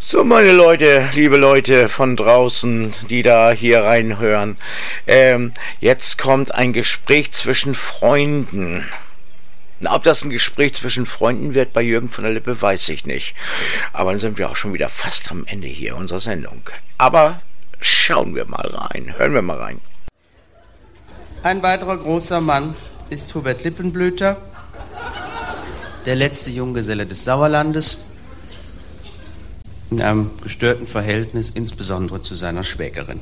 So, meine Leute, liebe Leute von draußen, die da hier reinhören, jetzt kommt ein Gespräch zwischen Freunden. Ob das ein Gespräch zwischen Freunden wird bei Jürgen von der Lippe, weiß ich nicht. Aber dann sind wir auch schon wieder fast am Ende hier unserer Sendung. Aber schauen wir mal rein, hören wir mal rein. Ein weiterer großer Mann ist Hubert Lippenblüter, der letzte Junggeselle des Sauerlandes, in einem gestörten Verhältnis, insbesondere zu seiner Schwägerin.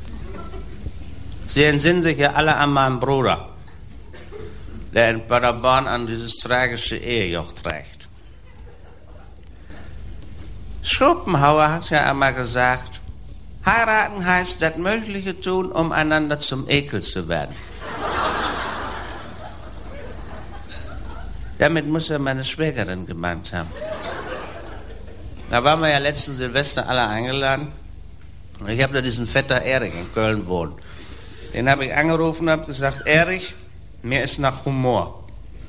Sie entsinnen sich ja alle an meinen Bruder, der in Paderborn an dieses tragische Ehejoch trägt. Schopenhauer hat ja einmal gesagt, heiraten heißt das Mögliche tun, um einander zum Ekel zu werden. Damit muss er meine Schwägerin gemeint haben. Da waren wir ja letzten Silvester alle eingeladen. Und ich habe da diesen Vetter Erich in Köln wohnen. Den habe ich angerufen und habe gesagt, Erich, mir ist nach Humor.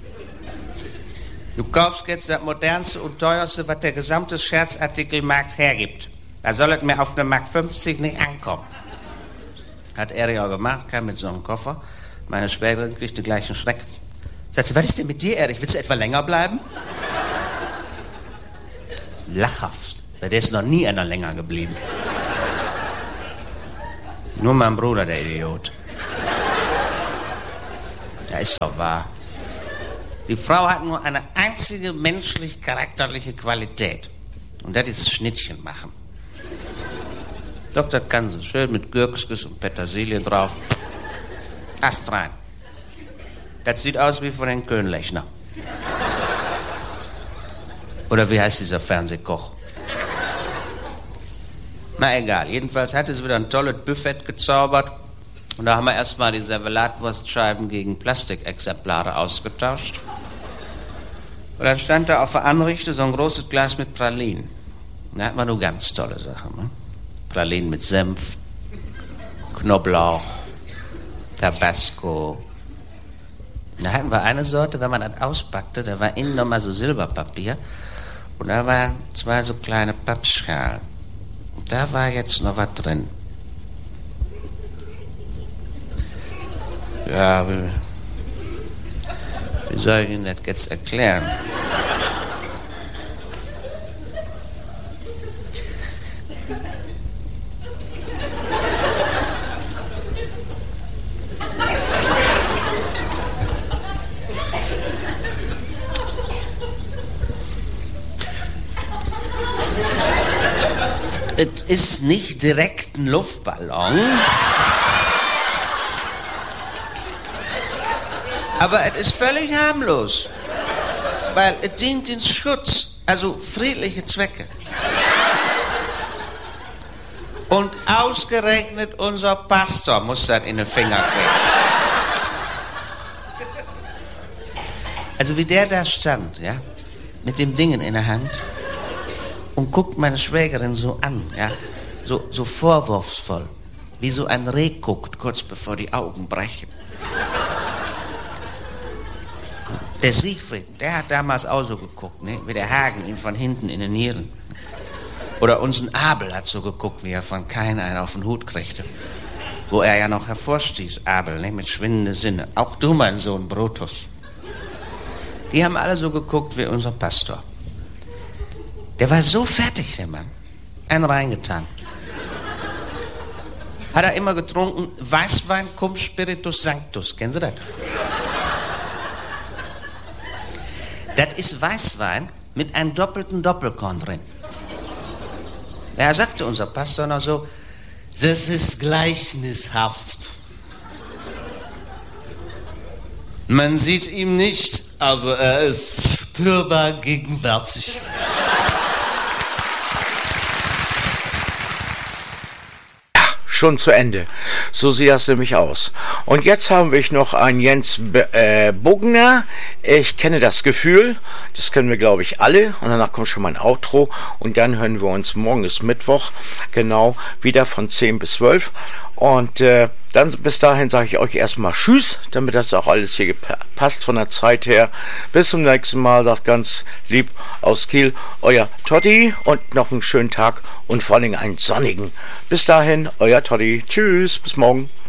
Du kaufst jetzt das modernste und teuerste, was der gesamte Scherzartikelmarkt hergibt. Da soll es mir auf eine Mark 50 nicht ankommen. Hat Erich auch gemacht, kam mit so einem Koffer. Meine Schwägerin kriegte gleich einen Schreck. Sagt sie, was ist denn mit dir, Erich? Willst du etwa länger bleiben? Lachhaft, weil der ist noch nie einer länger geblieben. Nur mein Bruder, der Idiot. Ja, ist doch wahr. Die Frau hat nur eine einzige menschlich-charakterliche Qualität. Und das ist Schnittchen machen. Doch, das kann sie. Schön mit Gürkskes und Petersilie drauf. Ast rein. Das sieht aus wie von den Könlechner. Oder wie heißt dieser Fernsehkoch? Na egal, jedenfalls hatte sie wieder ein tolles Buffet gezaubert. Und da haben wir erstmal die Servelatwurstscheiben gegen Plastikexemplare ausgetauscht. Und dann stand da auf der Anrichte so ein großes Glas mit Pralinen. Da hat man nur ganz tolle Sachen. Ne? Pralinen mit Senf, Knoblauch, Tabasco. Da hatten wir eine Sorte, wenn man das auspackte, da war innen nochmal so Silberpapier. Und da waren 2 so kleine Pappschalen. Und da war jetzt noch was drin. Ja, wie soll ich Ihnen das jetzt erklären? Es ist nicht direkt ein Luftballon. Aber es ist völlig harmlos. Weil es dient den Schutz, also friedliche Zwecke. Und ausgerechnet unser Pastor muss das in den Finger kriegen. Also wie der da stand, ja, mit dem Ding in der Hand und guckt meine Schwägerin so an, ja, so vorwurfsvoll, wie so ein Reh guckt, kurz bevor die Augen brechen. Der Siegfried, der hat damals auch so geguckt, ne, wie der Hagen ihn von hinten in den Nieren. Oder unser Abel hat so geguckt, wie er von Kain einen auf den Hut kriegte. Wo er ja noch hervorstieß, Abel, ne, mit schwindenden Sinne. Auch du, mein Sohn Brutus. Die haben alle so geguckt wie unser Pastor. Der war so fertig, der Mann. Einen reingetan. Hat er immer getrunken, Weißwein cum Spiritus Sanctus. Kennen Sie das? Das ist Weißwein mit einem doppelten Doppelkorn drin. Er sagte unser Pastor noch so, das ist gleichnishaft. Man sieht ihm nicht, aber er ist spürbar gegenwärtig. Schon zu Ende. So sieht das nämlich aus. Und jetzt haben wir noch einen Jens Bugner. Ich kenne das Gefühl. Das kennen wir, glaube ich, alle. Und danach kommt schon mein Outro. Und dann hören wir uns, morgen ist Mittwoch, genau, wieder von 10 bis 12. Und Dann bis dahin sage ich euch erstmal Tschüss, damit das auch alles hier passt von der Zeit her. Bis zum nächsten Mal, sagt ganz lieb aus Kiel, euer Totti und noch einen schönen Tag und vor allem einen sonnigen. Bis dahin, euer Totti. Tschüss, bis morgen.